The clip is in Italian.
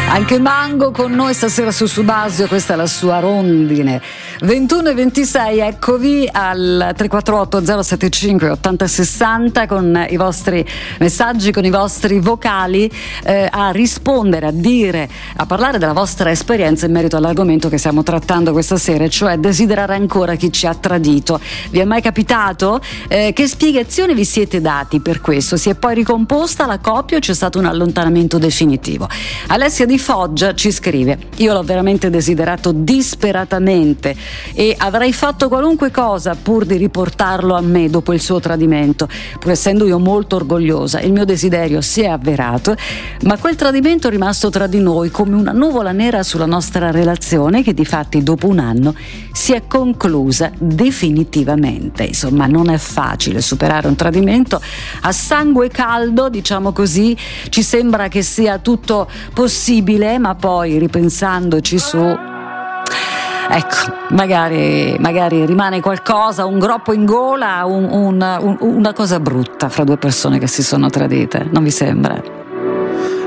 Anche Mango con noi stasera su Subasio, questa è la sua rondine. 21 e 26, eccovi al 348 075 8060 con i vostri messaggi, con i vostri vocali, a rispondere, a dire, a parlare della vostra esperienza in merito all'argomento che stiamo trattando questa sera, cioè desiderare ancora chi ci ha tradito. Vi è mai capitato? Che spiegazioni vi siete dati per questo? Si è poi ricomposta la coppia o c'è stato un allontanamento definitivo? Alessia di Foggia ci scrive: io l'ho veramente desiderato disperatamente e avrei fatto qualunque cosa pur di riportarlo a me dopo il suo tradimento, pur essendo io molto orgogliosa. Il mio desiderio si è avverato, ma quel tradimento è rimasto tra di noi come una nuvola nera sulla nostra relazione, che difatti dopo un anno si è conclusa definitivamente. Insomma, non è facile superare un tradimento a sangue caldo, diciamo così. Ci sembra che sia tutto possibile, ma poi ripensandoci su, ecco, magari rimane qualcosa, un groppo in gola, una cosa brutta fra due persone che si sono tradite, non vi sembra?